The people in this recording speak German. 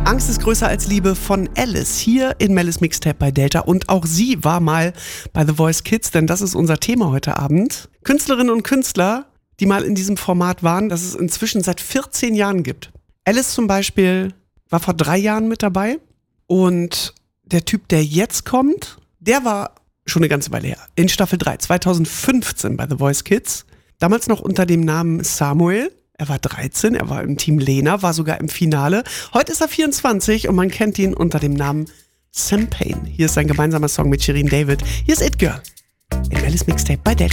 Angst ist größer als Liebe von Alice hier in Mellis Mixtape bei Delta. Und auch sie war mal bei The Voice Kids, denn das ist unser Thema heute Abend. Künstlerinnen und Künstler, die mal in diesem Format waren, das es inzwischen seit 14 Jahren gibt. Alice zum Beispiel war vor 3 Jahren mit dabei. Und der Typ, der jetzt kommt, der war schon eine ganze Weile her. In Staffel 3, 2015 bei The Voice Kids. Damals noch unter dem Namen Samuel. Er war 13, er war im Team Lena, war sogar im Finale. Heute ist er 24 und man kennt ihn unter dem Namen Sam Payne. Hier ist sein gemeinsamer Song mit Shirin David. Hier ist It Girl in Mellis Mixtape bei Delta.